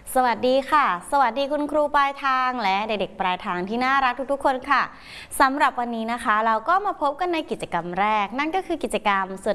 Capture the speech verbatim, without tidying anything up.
สวัสดีค่ะสวัสดีคุณครูปลายทางและเด็กๆปลายทางที่น่ารักทุกๆคนค่ะสำหรับวันนี้นะคะเราก็มาพบกันในกิจกรรมแรกนั่นก็คือกิจกรรมส่วน